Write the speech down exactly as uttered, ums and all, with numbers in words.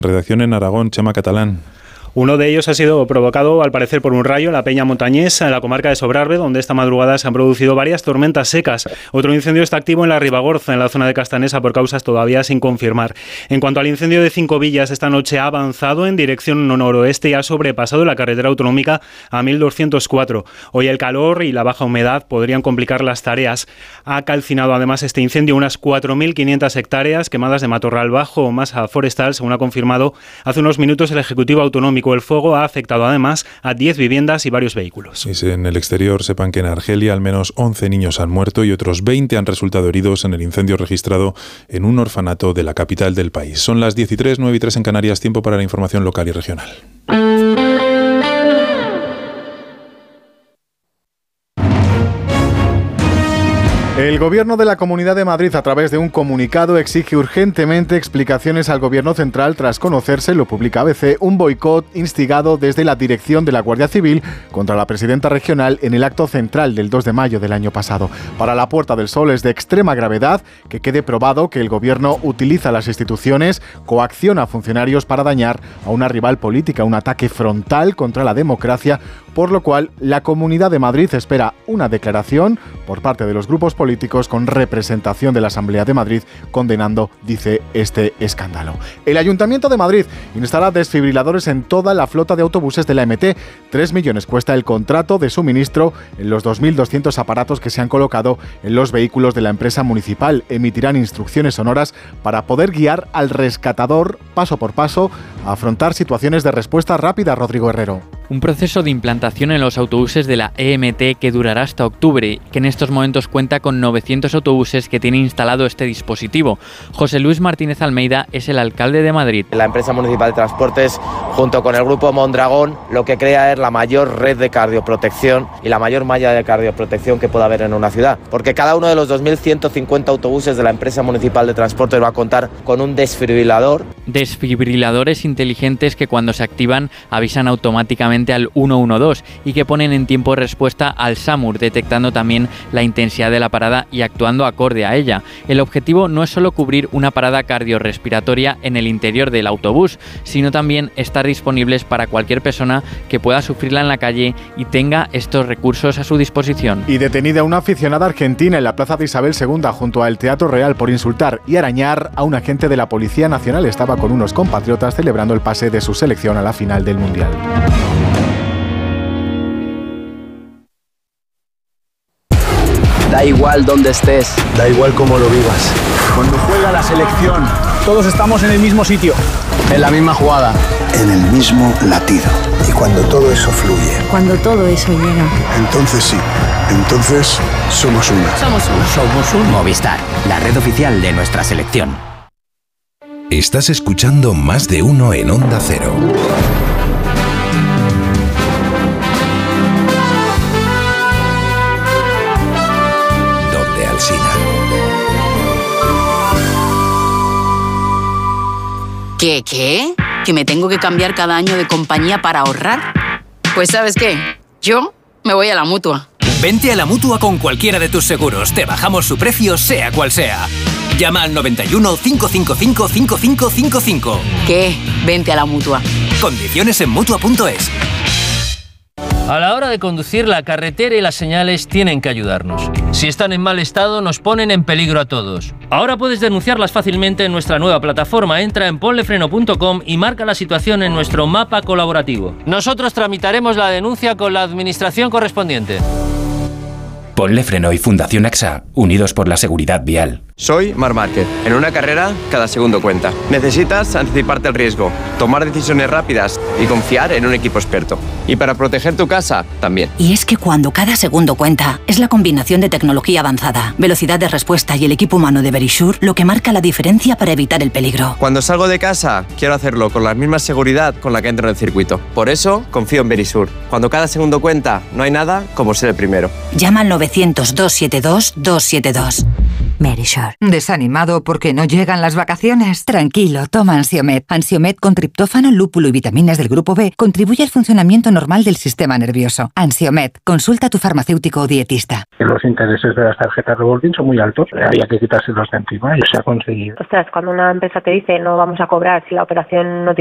Redacción en Aragón, Chema Catalán. Uno de ellos ha sido provocado, al parecer, por un rayo en la Peña Montañés, en la comarca de Sobrarbe, donde esta madrugada se han producido varias tormentas secas. Otro incendio está activo en la Ribagorza, en la zona de Castanesa, por causas todavía sin confirmar. En cuanto al incendio de Cinco Villas, esta noche ha avanzado en dirección noroeste y ha sobrepasado la carretera autonómica a mil doscientos cuatro. Hoy el calor y la baja humedad podrían complicar las tareas. Ha calcinado además este incendio unas cuatro mil quinientas hectáreas quemadas de matorral bajo o masa forestal, según ha confirmado hace unos minutos el Ejecutivo Autonómico. El fuego ha afectado además a diez viviendas y varios vehículos. Y en el exterior sepan que en Argelia al menos once niños han muerto y otros veinte han resultado heridos en el incendio registrado en un orfanato de la capital del país. Son las diez y tres, nueve y tres en Canarias, tiempo para la información local y regional. El Gobierno de la Comunidad de Madrid, a través de un comunicado, exige urgentemente explicaciones al Gobierno central tras conocerse, lo publica A B C, un boicot instigado desde la dirección de la Guardia Civil contra la presidenta regional en el acto central del dos de mayo del año pasado. Para la Puerta del Sol es de extrema gravedad que quede probado que el Gobierno utiliza las instituciones, coacciona a funcionarios para dañar a una rival política, un ataque frontal contra la democracia, por lo cual la Comunidad de Madrid espera una declaración por parte de los grupos políticos con representación de la Asamblea de Madrid condenando, dice, este escándalo. El Ayuntamiento de Madrid instala desfibriladores en toda la flota de autobuses de la M T. Tres millones cuesta el contrato de suministro en los dos mil doscientos aparatos que se han colocado en los vehículos de la empresa municipal. Emitirán instrucciones sonoras para poder guiar al rescatador paso por paso a afrontar situaciones de respuesta rápida. Rodrigo Herrero. Un proceso de implantación en los autobuses de la E M T que durará hasta octubre, que en estos momentos cuenta con novecientos autobuses que tiene instalado este dispositivo. José Luis Martínez Almeida es el alcalde de Madrid. La empresa municipal de transportes, junto con el grupo Mondragón, lo que crea es la mayor red de cardioprotección y la mayor malla de cardioprotección que pueda haber en una ciudad. Porque cada uno de los dos mil ciento cincuenta autobuses de la empresa municipal de transportes va a contar con un desfibrilador. Desfibriladores inteligentes que cuando se activan avisan automáticamente al uno uno dos y que ponen en tiempo de respuesta al SAMUR, detectando también la intensidad de la parada y actuando acorde a ella. El objetivo no es solo cubrir una parada cardiorrespiratoria en el interior del autobús, sino también estar disponibles para cualquier persona que pueda sufrirla en la calle y tenga estos recursos a su disposición. Y detenida una aficionada argentina en la plaza de Isabel segunda junto al Teatro Real por insultar y arañar a un agente de la Policía Nacional. Estaba con unos compatriotas celebrando el pase de su selección a la final del Mundial. Da igual dónde estés, da igual cómo lo vivas. Cuando juega la selección, todos estamos en el mismo sitio, en la misma jugada, en el mismo latido. Y cuando todo eso fluye, cuando todo eso llega, entonces sí, entonces somos una. Somos uno. Somos un Movistar, la red oficial de nuestra selección. Estás escuchando Más de Uno en Onda Cero. ¿Qué, qué? ¿Que me tengo que cambiar cada año de compañía para ahorrar? Pues ¿sabes qué? Yo me voy a la Mutua. Vente a la Mutua con cualquiera de tus seguros. Te bajamos su precio, sea cual sea. Llama al noventa y uno, cinco cinco cinco, cinco cinco cinco cinco. ¿Qué? Vente a la Mutua. Condiciones en Mutua punto es. A la hora de conducir, la carretera y las señales tienen que ayudarnos. Si están en mal estado, nos ponen en peligro a todos. Ahora puedes denunciarlas fácilmente en nuestra nueva plataforma. Entra en ponlefreno punto com y marca la situación en nuestro mapa colaborativo. Nosotros tramitaremos la denuncia con la administración correspondiente. Ponle Freno y Fundación A X A, unidos por la seguridad vial. Soy Marc Márquez. En una carrera, cada segundo cuenta. Necesitas anticiparte al riesgo, tomar decisiones rápidas y confiar en un equipo experto. Y para proteger tu casa, también. Y es que cuando cada segundo cuenta, es la combinación de tecnología avanzada, velocidad de respuesta y el equipo humano de Verisure lo que marca la diferencia para evitar el peligro. Cuando salgo de casa, quiero hacerlo con la misma seguridad con la que entro en el circuito. Por eso, confío en Verisure. Cuando cada segundo cuenta, no hay nada como ser el primero. Llama al novecientos, doscientos setenta y dos, doscientos setenta y dos. Verisure. ¿Desanimado porque no llegan las vacaciones? Tranquilo, toma Ansiomed. Ansiomed con triptófano, lúpulo y vitaminas del grupo B contribuye al funcionamiento normal del sistema nervioso. Ansiomed, consulta a tu farmacéutico o dietista. Los intereses de las tarjetas revolving son muy altos. Había que quitárselos de encima y se ha conseguido. Ostras, cuando una empresa te dice no vamos a cobrar si la operación no